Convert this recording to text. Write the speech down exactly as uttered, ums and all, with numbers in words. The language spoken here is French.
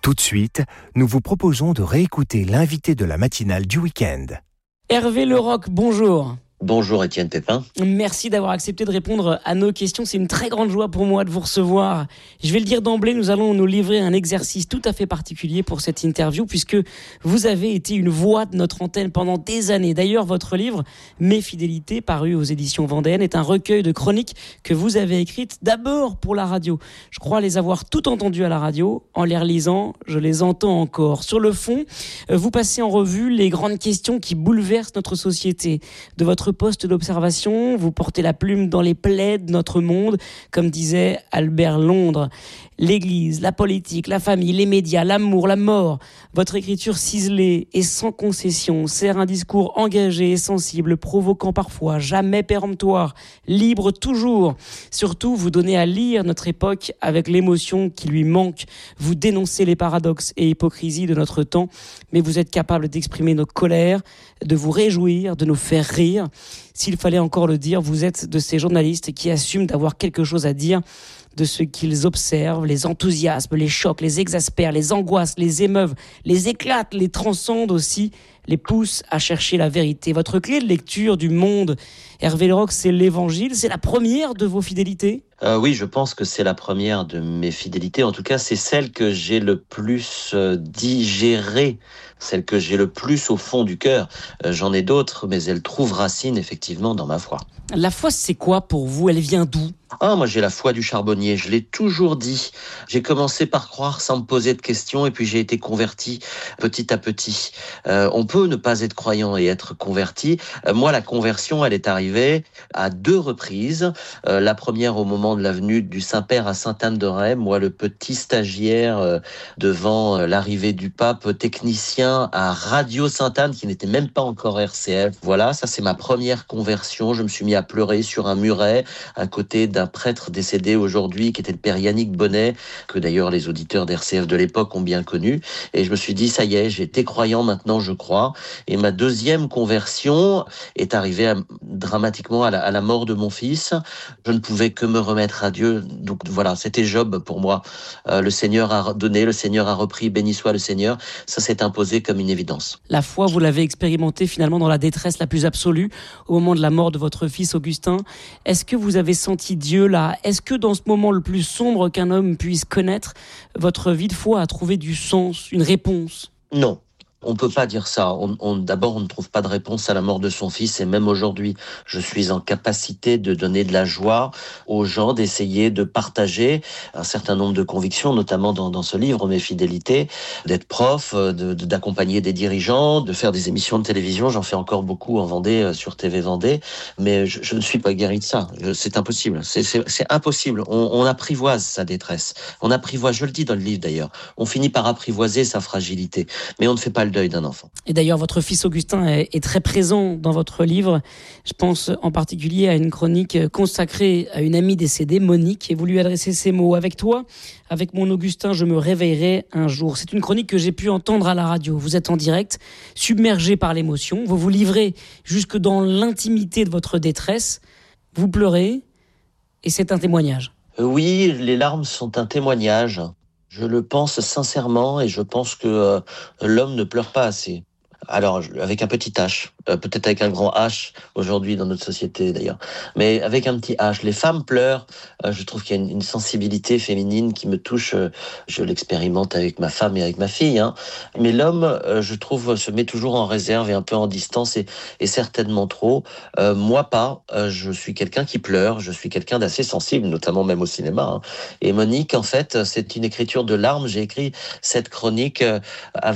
Tout de suite, nous vous proposons de réécouter l'invité de la matinale du week-end. Hervé Leroc, bonjour. Bonjour Étienne Pépin. Merci d'avoir accepté de répondre à nos questions. C'est une très grande joie pour moi de vous recevoir. Je vais le dire d'emblée, nous allons nous livrer un exercice tout à fait particulier pour cette interview puisque vous avez été une voix de notre antenne pendant des années. D'ailleurs, votre livre « Mes fidélités » paru aux éditions Vendéenne est un recueil de chroniques que vous avez écrites d'abord pour la radio. Je crois les avoir toutes entendues à la radio. En les relisant, je les entends encore. Sur le fond, vous passez en revue les grandes questions qui bouleversent notre société. De votre poste d'observation, vous portez la plume dans les plaies de notre monde, comme disait Albert Londres. L'église, la politique, la famille, les médias, l'amour, la mort. Votre écriture ciselée et sans concession sert un discours engagé et sensible, provoquant parfois, jamais péremptoire, libre toujours. Surtout, vous donnez à lire notre époque avec l'émotion qui lui manque. Vous dénoncez les paradoxes et hypocrisies de notre temps, mais vous êtes capable d'exprimer nos colères, de vous réjouir, de nous faire rire. S'il fallait encore le dire, vous êtes de ces journalistes qui assument d'avoir quelque chose à dire de ce qu'ils observent, les enthousiasmes, les chocs, les exaspèrent, les angoisses, les émeuvent, les éclatent, les transcendent aussi, les poussent à chercher la vérité. Votre clé de lecture du monde, Hervé Leroc, c'est l'Évangile, c'est la première de vos fidélités ? Euh, oui, je pense que c'est la première de mes fidélités. En tout cas, c'est celle que j'ai le plus euh, digérée, celle que j'ai le plus au fond du cœur. Euh, j'en ai d'autres, mais elle trouve racine effectivement dans ma foi. La foi, c'est quoi pour vous ? Elle vient d'où ? Ah, moi j'ai la foi du charbonnier, je l'ai toujours dit. J'ai commencé par croire sans me poser de questions et puis j'ai été converti petit à petit. Euh, on peut ne pas être croyant et être converti. Euh, moi la conversion elle est arrivée à deux reprises. Euh, la première au moment de la venue du Saint-Père à Sainte-Anne-de-Ré. Moi le petit stagiaire euh, devant euh, l'arrivée du pape, technicien à Radio Sainte-Anne qui n'était même pas encore R C F. Voilà, ça c'est ma première conversion. Je me suis mis à pleurer sur un muret à côté d'un prêtre décédé aujourd'hui qui était le père Yannick Bonnet, que d'ailleurs les auditeurs d'R C F de l'époque ont bien connu. Et je me suis dit, ça y est, j'ai été croyant, maintenant je crois. Et ma deuxième conversion est arrivée à, dramatiquement à la, à la mort de mon fils. Je ne pouvais que me remettre à Dieu. Donc voilà, c'était Job pour moi. Euh, le Seigneur a donné, le Seigneur a repris, béni soit le Seigneur. Ça s'est imposé comme une évidence. La foi, vous l'avez expérimentée finalement dans la détresse la plus absolue, au moment de la mort de votre fils Augustin. Est-ce que vous avez senti Dieu là, est-ce que dans ce moment le plus sombre qu'un homme puisse connaître, votre vie de foi a trouvé du sens, une réponse ? Non. On peut pas dire ça. On, on, d'abord, on ne trouve pas de réponse à la mort de son fils. Et même aujourd'hui, je suis en capacité de donner de la joie aux gens, d'essayer de partager un certain nombre de convictions, notamment dans, dans ce livre, Mes fidélités, d'être prof, de, de, d'accompagner des dirigeants, de faire des émissions de télévision. J'en fais encore beaucoup en Vendée, sur T V Vendée. Mais je, je ne suis pas guéri de ça. Je, c'est impossible. C'est, c'est, c'est impossible. On, on apprivoise sa détresse. On apprivoise, je le dis dans le livre d'ailleurs, on finit par apprivoiser sa fragilité. Mais on ne fait pas le deuil d'un enfant. Et d'ailleurs, votre fils Augustin est, est très présent dans votre livre. Je pense en particulier à une chronique consacrée à une amie décédée, Monique, et vous lui adressez ces mots. Avec toi, avec mon Augustin, je me réveillerai un jour. C'est une chronique que j'ai pu entendre à la radio. Vous êtes en direct, submergé par l'émotion. Vous vous livrez jusque dans l'intimité de votre détresse. Vous pleurez, et c'est un témoignage. Oui, les larmes sont un témoignage. Je le pense sincèrement et je pense que euh, l'homme ne pleure pas assez. Alors, avec un petit H, euh, peut-être avec un grand H aujourd'hui dans notre société d'ailleurs, mais avec un petit H. Les femmes pleurent, euh, je trouve qu'il y a une, une sensibilité féminine qui me touche, euh, je l'expérimente avec ma femme et avec ma fille, hein. Mais l'homme, euh, je trouve, se met toujours en réserve et un peu en distance et, et certainement trop. Euh, moi pas, euh, je suis quelqu'un qui pleure, je suis quelqu'un d'assez sensible, notamment même au cinéma, hein. Et Monique, en fait, c'est une écriture de larmes, j'ai écrit cette chronique euh, avec